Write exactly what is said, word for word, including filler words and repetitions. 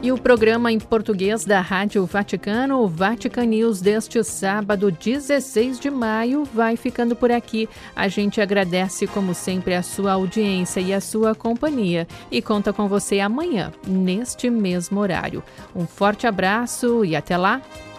E o programa em português da Rádio Vaticano, o Vatican News, deste sábado, dezesseis de maio, vai ficando por aqui. A gente agradece, como sempre, a sua audiência e a sua companhia e conta com você amanhã, neste mesmo horário. Um forte abraço e até lá!